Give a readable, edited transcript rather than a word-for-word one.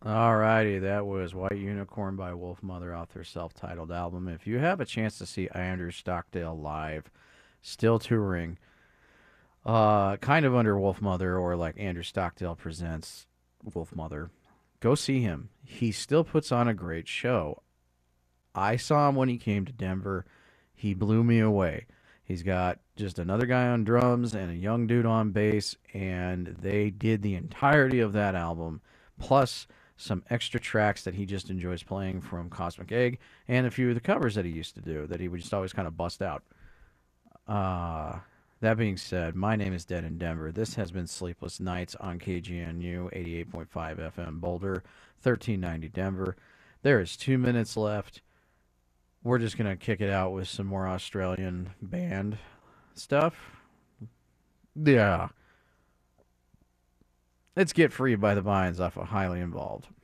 Alrighty, that was White Unicorn by Wolf Mother off their self-titled album. If you have a chance to see Andrew Stockdale live, still touring, kind of under Wolf Mother or like Andrew Stockdale presents Wolf Mother, go see him. He still puts on a great show. I saw him when he came to Denver. He blew me away. He's got just another guy on drums and a young dude on bass, and they did the entirety of that album, plus some extra tracks that he just enjoys playing from Cosmic Egg, and a few of the covers that he used to do that he would just always kind of bust out. Uh, that being said, my name is Dead in Denver. This has been Sleepless Nights on KGNU 88.5 FM Boulder, 1390 Denver. There is 2 minutes left. We're just gonna kick it out with some more Australian band stuff. Yeah, let's get free by the vines off of Highly Involved.